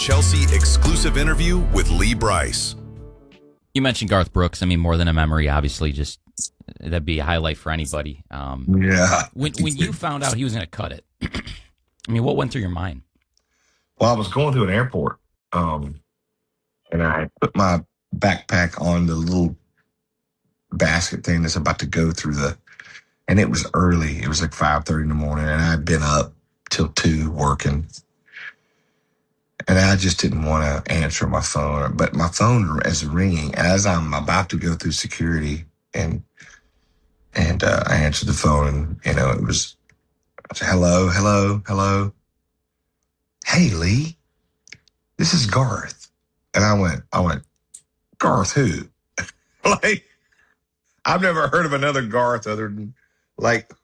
Chelsea exclusive interview with Lee Brice. You mentioned Garth Brooks. I mean, More Than a Memory, obviously, just that'd be a highlight for anybody. Yeah. When you found out he was going to cut it, I mean, what went through your mind? Well, I was going to an airport, and I put my backpack on the little basket thing that's about to go through and it was early. It was like 5:30 in the morning, and I'd been up till 2 working. And I just didn't want to answer my phone. But my phone is ringing as I'm about to go through security, and I answered the phone, and, it was, I said, hello. Hey, Lee, this is Garth. And I went, Garth who? Like, I've never heard of another Garth other than, like,